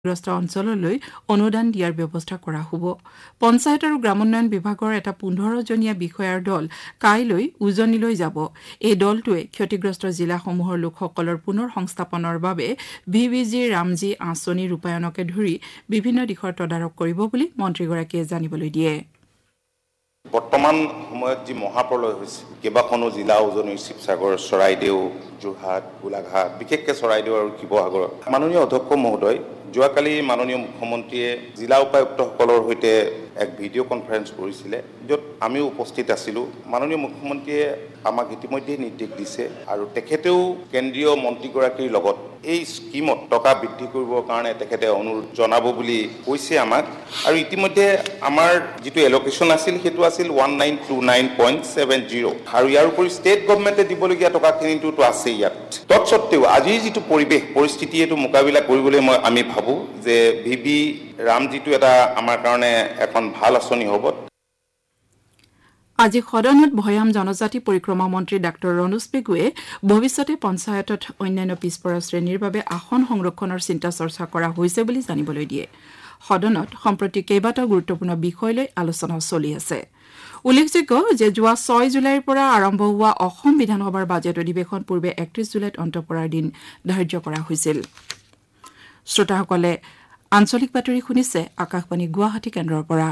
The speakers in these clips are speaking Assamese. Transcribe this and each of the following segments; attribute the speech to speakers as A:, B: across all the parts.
A: গ্ৰস্ত অঞ্চললৈ অনুদান দিয়াৰ ব্যৱস্থা কৰা হ'ব। পঞ্চায়ত আৰু গ্ৰামোন্নয়ন বিভাগৰ এটা 15জনীয়া বিষয়াৰ দল কাইলৈ উজনিলৈ যাব। এই দলটোৱে ক্ষতিগ্ৰস্ত জিলাসমূহৰ লোকসকলৰ পুনৰ সংস্থাপনৰ বাবে ভিভিজি ৰামজী আঁচনি ৰূপায়ণকে ধৰি বিভিন্ন দিশৰ তদাৰক কৰিব বুলি মন্ত্ৰীগৰাকীয়ে জানিবলৈ দিয়ে।
B: বৰ্তমান সময়ত যি মহাপ্ৰলয় হৈছে কেইবাখনো জিলা উজনি শিৱসাগৰ চৰাইদেউ যোৰহাট গোলাঘাট বিশেষকৈ চৰাইদেউ আৰু শিৱসাগৰ মাননীয় অধ্যক্ষ মহোদয় যোৱাকালি মাননীয় মুখ্যমন্ত্ৰীয়ে জিলা উপায়ুক্তসকলৰ সৈতে এক ভিডিঅ' কনফাৰেন্স কৰিছিলে য'ত আমিও উপস্থিত আছিলোঁ। মাননীয় মুখ্যমন্ত্ৰীয়ে আমাক ইতিমধ্যে নিৰ্দেশ দিছে আৰু তেখেতেও কেন্দ্ৰীয় মন্ত্ৰীগৰাকীৰ লগত এই স্কিমত টকা বৃদ্ধি কৰিবৰ কাৰণে তেখেতে অনুৰোধ জনাব বুলি কৈছে আমাক আৰু ইতিমধ্যে আমাৰ যিটো এলকেশ্যন আছিল সেইটো আছিল 1929.70 আৰু ইয়াৰ উপৰি ষ্টেট গভৰ্ণমেণ্টে দিবলগীয়া টকাখিনিতো আছে ইয়াত। তৎসত্ত্বেও আজিৰ যিটো পৰিস্থিতি এইটো মোকাবিলা কৰিবলৈ আমি ভাবোঁ যে ভিভি ৰামজীটো এটা আমাৰ কাৰণে এখন ভাল আঁচনি হ'ব।
A: আজি সদনত ভৈয়াম জনজাতি পৰিক্ৰমা মন্ত্ৰী ডাঃ ৰণোজ পেগুৱে ভৱিষ্যতে পঞ্চায়তত অন্যান্য পিছপৰা শ্ৰেণীৰ বাবে আসন সংৰক্ষণৰ চিন্তা চৰ্চা কৰা হৈছে বুলি জানিবলৈ দিয়ে। সদনত সম্প্ৰতি কেইবাটাও গুৰুত্বপূৰ্ণ বিষয় লৈ আলোচনা চলি আছে। উল্লেখযোগ্য যে যোৱা 6 জুলাইৰ পৰা আৰম্ভ হোৱা অসম বিধানসভাৰ বাজেট অধিৱেশন পূৰ্বে 31 জুলাইত অন্ত পৰাৰ দিন ধাৰ্য কৰা হৈছিল। শ্ৰোতাসকলে আঞ্চলিক বাতৰি শুনিছে আকাশবাণী গুৱাহাটী কেন্দ্ৰৰ পৰা।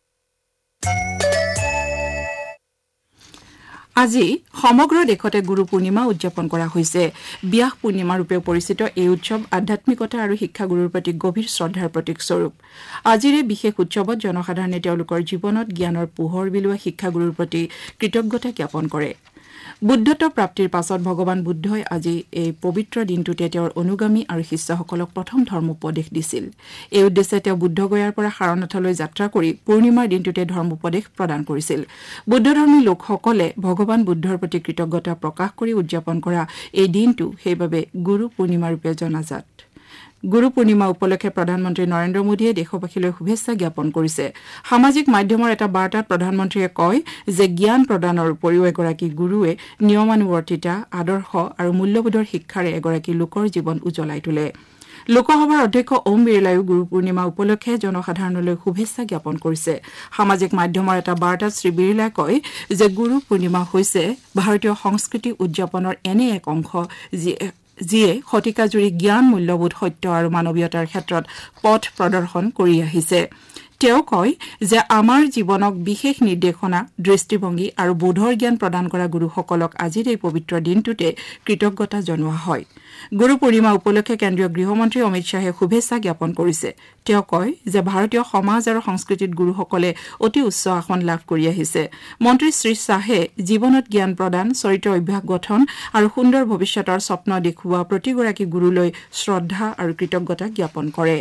A: আজি সমগ্ৰ দেশতে গুৰু পূৰ্ণিমা উদযাপন কৰা হৈছে। ব্যাস পূৰ্ণিমা ৰূপে পৰিচিত এই উৎসৱ আধ্যাত্মিকতা আৰু শিক্ষাগুৰুৰ প্ৰতি গভীৰ শ্ৰদ্ধাৰ প্ৰতীক স্বৰূপ। আজিৰ এই বিশেষ উৎসৱত জনসাধাৰণে তেওঁলোকৰ জীৱনত জ্ঞানৰ পোহৰ বিলোৱা শিক্ষাগুৰুৰ প্ৰতি কৃতজ্ঞতা জ্ঞাপন কৰে। বুদ্ধত্ব প্ৰাপ্তিৰ পাছত ভগৱান বুদ্ধই আজি এই পবিত্ৰ দিনটোতে তেওঁৰ অনুগামী আৰু শিষ্যসকলক প্ৰথম ধৰ্মোপদেশ দিছিল। এই উদ্দেশ্যে তেওঁ বুদ্ধগয়াৰ পৰা সাৰনাথলৈ যাত্ৰা কৰি পূৰ্ণিমাৰ দিনটোতে ধৰ্মোপদেশ প্ৰদান কৰিছিল। বুদ্ধধৰ্মী লোকসকলে ভগৱান বুদ্ধৰ প্ৰতি কৃতজ্ঞতা প্ৰকাশ কৰি উদযাপন কৰা এই দিনটো সেইবাবে গুৰু পূৰ্ণিমা ৰূপে জনাজাত। গুৰু পূৰ্ণিমা উপলক্ষে প্ৰধানমন্ত্ৰী নৰেন্দ্ৰ মোদীয়ে দেশবাসীলৈ শুভেচ্ছা জ্ঞাপন কৰিছে। সামাজিক মাধ্যমৰ এটা বাৰ্তাত প্ৰধানমন্ত্ৰীয়ে কয় যে জ্ঞান প্ৰদানৰ উপৰিও এগৰাকী গুৰুৱে নিয়মানুৱৰ্তিতা আদৰ্শ আৰু মূল্যবোধৰ শিক্ষাৰে এগৰাকী লোকৰ জীৱন উজ্বলাই তোলে। লোকসভাৰ অধ্যক্ষ ওম বিৰলায়ো গুৰু পূৰ্ণিমা উপলক্ষে জনসাধাৰণলৈ শুভেচ্ছা জ্ঞাপন কৰিছে। সামাজিক মাধ্যমৰ এটা বাৰ্তাত শ্ৰী বিৰলাই কয় যে গুৰু পূৰ্ণিমা হৈছে ভাৰতীয় সংস্কৃতি উদযাপনৰ এনে এক অংশ যিয়ে শতিকাজুৰি জ্ঞান মূল্যবোধ সত্য আৰু মানৱীয়তাৰ ক্ষেত্ৰত পথ প্ৰদৰ্শন কৰি আহিছে। তেওঁ কয় যে আমাৰ জীৱনক বিশেষ নিৰ্দেশনা দৃষ্টিভংগী আৰু বোধৰ জ্ঞান প্ৰদান কৰা গুৰুসকলক আজিৰ এই পবিত্ৰ দিনটোতে কৃতজ্ঞতা জনোৱা হয়। গুৰু পূৰ্ণিমা উপলক্ষে কেন্দ্ৰীয় গৃহমন্ত্ৰী অমিত শ্বাহে শুভেচ্ছা জ্ঞাপন কৰিছে। তেওঁ কয় যে ভাৰতীয় সমাজ আৰু সংস্কৃতিত গুৰুসকলে অতি উচ্চ আসন লাভ কৰি আহিছে। মন্ত্ৰী শ্ৰী শ্বাহে জীৱনত জ্ঞান প্ৰদান চৰিত্ৰ অভ্যাস গঠন আৰু সুন্দৰ ভৱিষ্যতৰ স্বপ্ন দেখুওৱা প্ৰতিগৰাকী গুৰুলৈ শ্ৰদ্ধা আৰু কৃতজ্ঞতা জ্ঞাপন কৰে।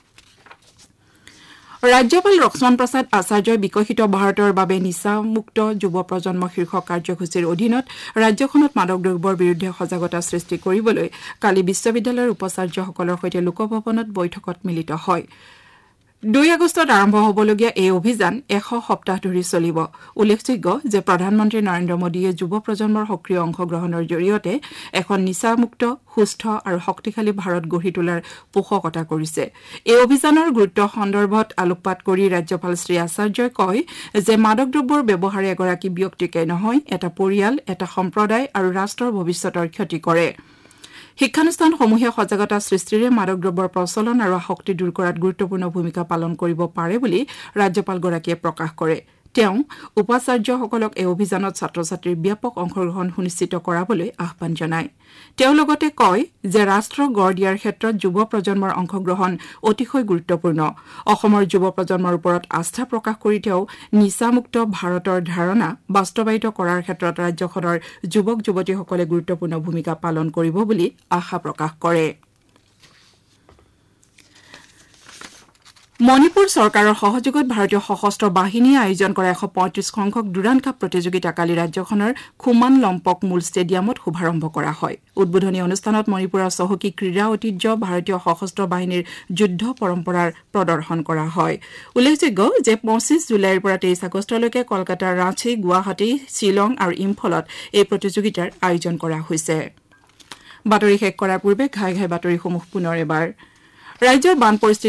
A: ৰাজ্যপাল লক্ষ্মণ প্ৰসাদ আচাৰ্যই বিকশিত ভাৰতৰ বাবে নিচামুক্ত যুৱ প্ৰজন্ম শীৰ্ষক কাৰ্যসূচীৰ অধীনত ৰাজ্যখনত মাদক দ্ৰব্যৰ বিৰুদ্ধে সজাগতা সৃষ্টি কৰিবলৈ কালি বিশ্ববিদ্যালয়ৰ উপাচাৰ্যসকলৰ সৈতে লোকভৱনত বৈঠকত মিলিত হয়। 2 আগষ্টত আৰম্ভ হ'বলগীয়া এই অভিযান 100 সপ্তাহ ধৰি চলিব। উল্লেখযোগ্য যে প্ৰধানমন্ত্ৰী নৰেন্দ্ৰ মোদীয়ে যুৱ প্ৰজন্মৰ সক্ৰিয় অংশগ্ৰহণৰ জৰিয়তে এখন নিচামুক্ত সুস্থ আৰু শক্তিশালী ভাৰত গঢ়ি তোলাৰ পোষকতা কৰিছে। এই অভিযানৰ গুৰুত্ব সন্দৰ্ভত আলোকপাত কৰি ৰাজ্যপাল শ্ৰী আচাৰ্যই কয় যে মাদক দ্ৰব্যৰ ব্যৱহাৰে এগৰাকী ব্যক্তিকে নহয় এটা পৰিয়াল এটা সম্প্ৰদায় আৰু ৰাষ্ট্ৰৰ ভৱিষ্যতৰ ক্ষতি কৰে। শিক্ষানুষ্ঠানসমূহে সজাগতা সৃষ্টিৰে মাদক দ্ৰব্যৰ প্ৰচলন আৰু আসক্তি দূৰ কৰাত গুৰুত্বপূৰ্ণ ভূমিকা পালন কৰিব পাৰে বুলি ৰাজ্যপালগৰাকীয়ে প্ৰকাশ কৰে। তেওঁ উপাচাৰ্যসকলক এই অভিযানত ছাত্ৰ ছাত্ৰীৰ ব্যাপক অংশগ্ৰহণ সুনিশ্চিত কৰাবলৈ আহ্বান জনায়। তেওঁ লগতে কয় যে ৰাষ্ট্ৰ গঢ় দিয়াৰ ক্ষেত্ৰত যুৱ প্ৰজন্মৰ অংশগ্ৰহণ অতিশয় গুৰুত্বপূৰ্ণ। অসমৰ যুৱ প্ৰজন্মৰ ওপৰত আস্থা প্ৰকাশ কৰি তেওঁ নিচামুক্ত ভাৰতৰ ধাৰণা বাস্তৱায়িত কৰাৰ ক্ষেত্ৰত ৰাজ্যখনৰ যুৱক যুৱতীসকলে গুৰুত্বপূৰ্ণ ভূমিকা পালন কৰিব বুলি আশা প্ৰকাশ কৰে। মণিপুৰ চৰকাৰৰ সহযোগত ভাৰতীয় সশস্ত্ৰ বাহিনীয়ে আয়োজন কৰা 135 সংখ্যক ডুৰাণ্ড কাপ প্ৰতিযোগিতা কালি ৰাজ্যখনৰ খুমান লম্পক মূল ষ্টেডিয়ামত শুভাৰম্ভ কৰা হয়। উদ্বোধনী অনুষ্ঠানত মণিপুৰৰ চহকী ক্ৰীড়া ঐতিহ্য ভাৰতীয় সশস্ত্ৰ বাহিনীৰ যুদ্ধ পৰম্পৰাৰ প্ৰদৰ্শন কৰা হয়। উল্লেখযোগ্য যে 25 জুলাইৰ পৰা 23 আগষ্টলৈকে কলকাতাৰ ৰাঁচী গুৱাহাটী শ্বিলং আৰু ইম্ফলত এই প্ৰতিযোগিতাৰ আয়োজন কৰা হৈছে। বাতৰি শেষ কৰাৰ পূৰ্বে ঘাই ঘাই বাতৰিসমূহ পুনৰ এবাৰ ৰাজ্যৰ বান পৰিস্থিতি